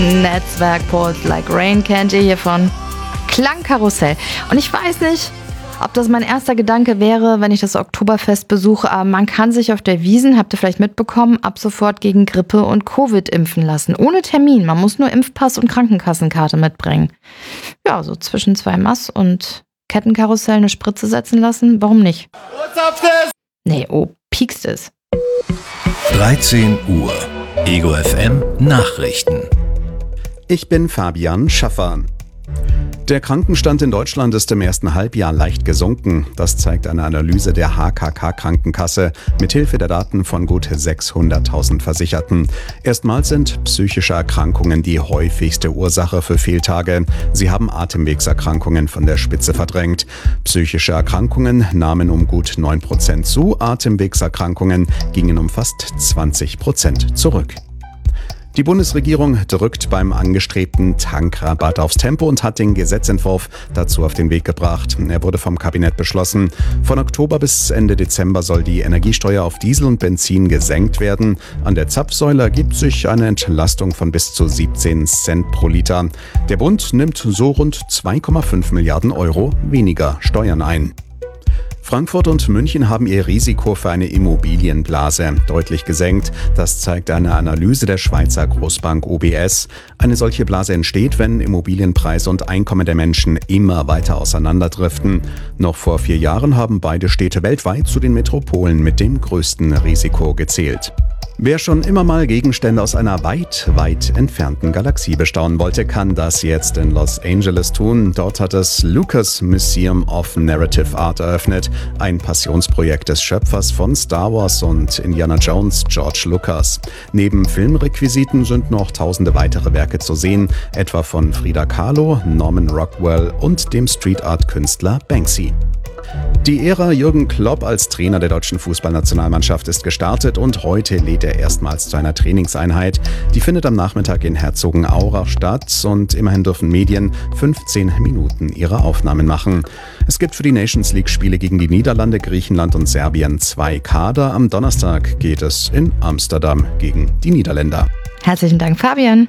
Netzwerk Pours Like Rain kennt ihr hier von Klangkarussell. Und ich weiß nicht, ob das mein erster Gedanke wäre, wenn ich das Oktoberfest besuche, aber man kann sich auf der Wiesn, habt ihr vielleicht mitbekommen, ab sofort gegen Grippe und Covid impfen lassen. Ohne Termin, man muss nur Impfpass und Krankenkassenkarte mitbringen. Ja, so zwischen 2 Mass und Kettenkarussell eine Spritze setzen lassen, warum nicht? Nee, piekst es. 13 Uhr. Ego FM Nachrichten. Ich bin Fabian Schaffer. Der Krankenstand in Deutschland ist im ersten Halbjahr leicht gesunken. Das zeigt eine Analyse der HKK-Krankenkasse mithilfe der Daten von gut 600.000 Versicherten. Erstmals sind psychische Erkrankungen die häufigste Ursache für Fehltage. Sie haben Atemwegserkrankungen von der Spitze verdrängt. Psychische Erkrankungen nahmen um gut 9% zu, Atemwegserkrankungen gingen um fast 20% zurück. Die Bundesregierung drückt beim angestrebten Tankrabatt aufs Tempo und hat den Gesetzentwurf dazu auf den Weg gebracht. Er wurde vom Kabinett beschlossen. Von Oktober bis Ende Dezember soll die Energiesteuer auf Diesel und Benzin gesenkt werden. An der Zapfsäule ergibt sich eine Entlastung von bis zu 17 Cent pro Liter. Der Bund nimmt so rund 2,5 Milliarden Euro weniger Steuern ein. Frankfurt und München haben ihr Risiko für eine Immobilienblase deutlich gesenkt. Das zeigt eine Analyse der Schweizer Großbank UBS. Eine solche Blase entsteht, wenn Immobilienpreise und Einkommen der Menschen immer weiter auseinanderdriften. Noch vor 4 Jahren haben beide Städte weltweit zu den Metropolen mit dem größten Risiko gezählt. Wer schon immer mal Gegenstände aus einer weit, weit entfernten Galaxie bestaunen wollte, kann das jetzt in Los Angeles tun. Dort hat das Lucas Museum of Narrative Art eröffnet, ein Passionsprojekt des Schöpfers von Star Wars und Indiana Jones, George Lucas. Neben Filmrequisiten sind noch tausende weitere Werke zu sehen, etwa von Frida Kahlo, Norman Rockwell und dem Street-Art-Künstler Banksy. Die Ära Jürgen Klopp als Trainer der deutschen Fußballnationalmannschaft ist gestartet und heute lädt er erstmals zu einer Trainingseinheit. Die findet am Nachmittag in Herzogenaurach statt und immerhin dürfen Medien 15 Minuten ihre Aufnahmen machen. Es gibt für die Nations League-Spiele gegen die Niederlande, Griechenland und Serbien 2 Kader. Am Donnerstag geht es in Amsterdam gegen die Niederländer. Herzlichen Dank, Fabian.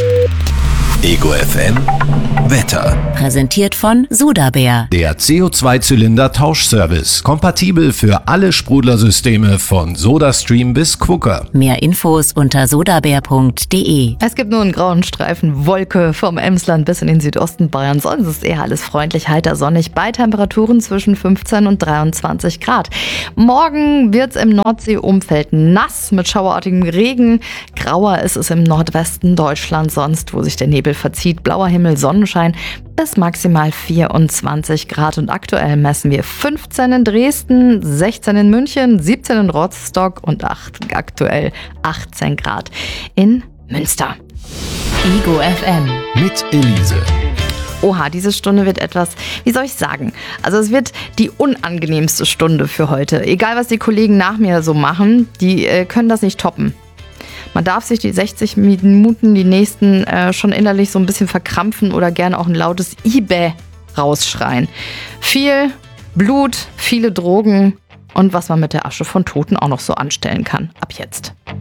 Ego FM Wetter. Präsentiert von Sudabär. Der CO2-Zylinder-Tauschservice. Kompatibel für alle Sprudlersysteme von SodaStream bis Quooker. Mehr Infos unter sodabär.de. Es gibt nur einen grauen Streifen Wolke vom Emsland bis in den Südosten Bayerns. Sonst ist eher alles freundlich, heiter, sonnig bei Temperaturen zwischen 15 und 23 Grad. Morgen wird es im Nordseeumfeld nass mit schauerartigem Regen. Grauer ist es im Nordwesten Deutschlands, sonst wo sich der Nebel verzieht. Blauer Himmel, Sonnenschein bis maximal 24 Grad. Und aktuell messen wir 15 in Dresden, 16 in München, 17 in Rostock und aktuell 18 Grad in Münster. Ego FM. Mit Elise. Oha, diese Stunde wird etwas, wie soll ich sagen? Also es wird die unangenehmste Stunde für heute. Egal, was die Kollegen nach mir so machen, die können das nicht toppen. Man darf sich die 60 Minuten, die nächsten, schon innerlich so ein bisschen verkrampfen oder gerne auch ein lautes Ibä rausschreien. Viel Blut, viele Drogen und was man mit der Asche von Toten auch noch so anstellen kann. Ab jetzt.